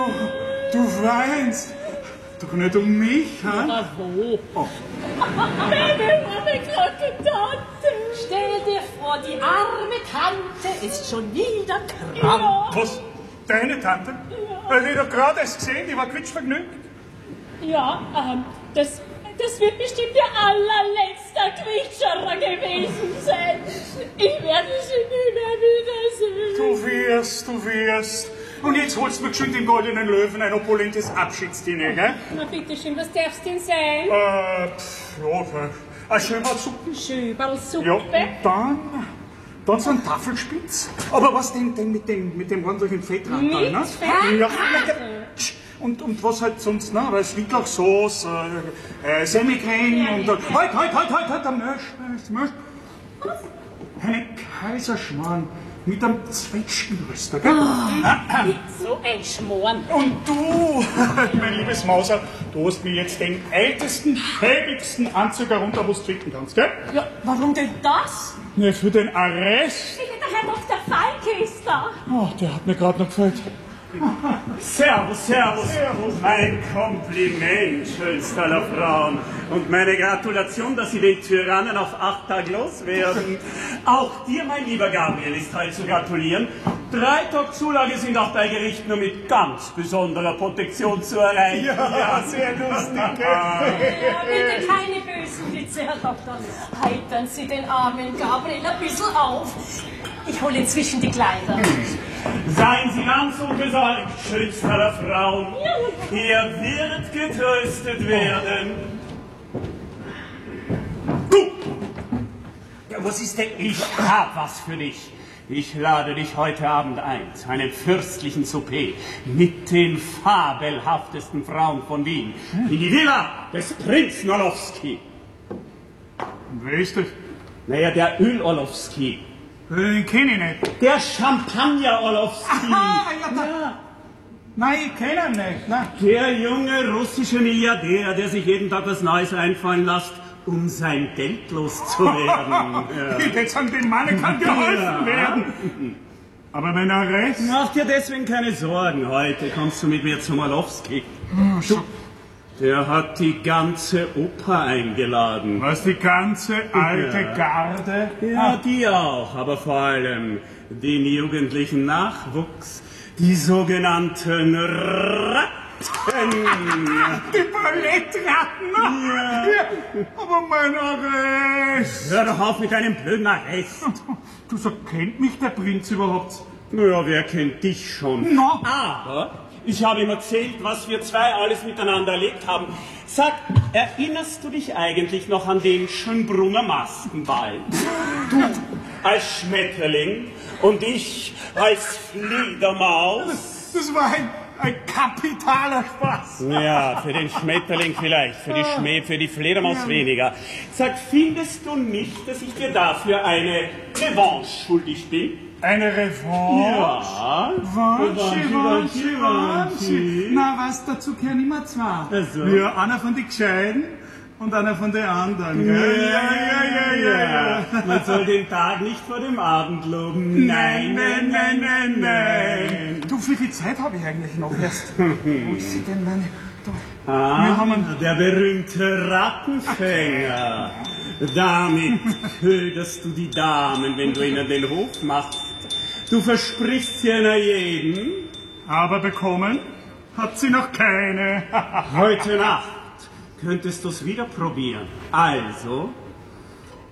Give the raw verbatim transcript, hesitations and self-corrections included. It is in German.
Oh, du weinst. Doch nicht um mich, hä? Na wo? Oh. Meine arme kranke Tante. Stell dir vor, die arme Tante ist schon wieder krank. Ja. Was? Deine Tante? Ja. Die doch gerade erst gesehen, die war quietschvergnügt. Ja, ähm, das, das wird bestimmt der allerletzte Quietscherer gewesen sein. Ich werde sie nie mehr wiedersehen. Du wirst, du wirst. Und jetzt holst du mir geschwind den goldenen Löwen ein opulentes Abschiedsdiner, gell? Na bitteschön, was darf's denn sein? Äh, pff, ja, ein Schöberlsuppe. Schöberlsuppe? Ja, und dann, dann so ein Tafelspitz. Aber was denn, denn mit dem, mit dem ordentlichen Fettrad mit da, ne? Fett? Ja, und, und was halt sonst, ne? Weil Schnittlauchsauce, äh, äh, Semicreme ja, und dann, halt, halt, halt, halt, halt, der Mösch, Mösch, Mösch. Was? Eine Kaiserschmarrn. Mit einem Zwetschgenröster, gell? Oh, so ein Schmoren. Und du, mein liebes Mauser, du hast mir jetzt den ältesten, schäbigsten Anzug herunter, wo du trinken kannst, gell? Ja, warum denn das? Ja, für den Arrest. Der Herr Doktor Falke ist da. Oh, der hat mir gerade noch gefällt. Servus, servus, servus. Mein Kompliment, schönster aller Frauen. Und meine Gratulation, dass Sie den Tyrannen auf acht Tage loswerden. Auch dir, mein lieber Gabriel, ist heute zu gratulieren. Drei Tage Zulage sind auch bei Gericht nur mit ganz besonderer Protektion zu erreichen. Ja, ja. Sehr lustig. Ja, bitte keine bösen Witze, Herr Doktor. Heitern Sie den armen Gabriel ein bisschen auf. Ich hole inzwischen die Kleider. Seien Sie ganz unbesorgt, schönster aller Frauen. Er wird getröstet werden. Du! Ja, was ist denn? Ich hab was für dich. Ich lade dich heute Abend ein zu einem fürstlichen Souper mit den fabelhaftesten Frauen von Wien. In die Villa des Prinzen Orlowski. Wer ist das? Naja, der Öl-Orlowski. Den kenne ich nicht. Der Champagner-Orlowski. Aha, ja, da. Ja. Nein, ich kenne ihn nicht. Nein. Der junge russische Milliardär, der sich jeden Tag was Neues einfallen lässt, um sein Geld loszuwerden. Ja. Jetzt an dem Mann kann geholfen ja. werden. Aber wenn er recht... Mach dir deswegen keine Sorgen. Heute kommst du mit mir zum Orlowski. Oh, du, der hat die ganze Oper eingeladen. Was, die ganze alte ja. Garde? Ja, ah. die auch, aber vor allem den jugendlichen Nachwuchs, die sogenannten Ratten. Die Ballettratten? Ja. ja. Aber mein Arrest. Hör doch auf mit deinem blöden Arrest. Du, so kennt mich der Prinz überhaupt? Naja, wer kennt dich schon? No. Aber ich habe ihm erzählt, was wir zwei alles miteinander erlebt haben. Sag, erinnerst du dich eigentlich noch an den Schönbrunner Maskenball? Du als Schmetterling und ich als Fledermaus. Das war ein, ein kapitaler Spaß. Ja, für den Schmetterling vielleicht, für die Schmäh, für die Fledermaus ja. weniger. Sag, findest du nicht, dass ich dir dafür eine Revanche schuldig bin? Eine Revanche? Ja. Revanche, Revanche, Revanche. Na, was, dazu gehören immer zwei. Also. Ja, einer von den Gescheiden und einer von den anderen, gell? Ja, ja, ja, ja, ja. Man soll den Tag nicht vor dem Abend loben. Nein, nein, nein, nein, nein. Du, wie viel Zeit habe ich eigentlich noch erst? Wo ist sie denn, meine... Da. Ah, Wir haben der berühmte Rattenfänger. Damit köderst du die Damen, wenn du ihnen den Hof machst. Du versprichst sie einer jeden. Aber bekommen hat sie noch keine. Heute Nacht könntest du es wieder probieren. Also,